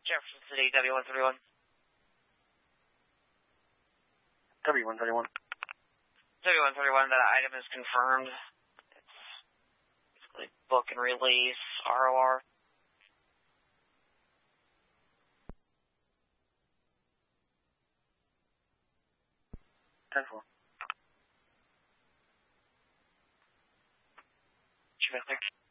Jefferson City, W131. W131. W131, that item is confirmed. It's basically book and release, ROR. Ten-4. Terrific.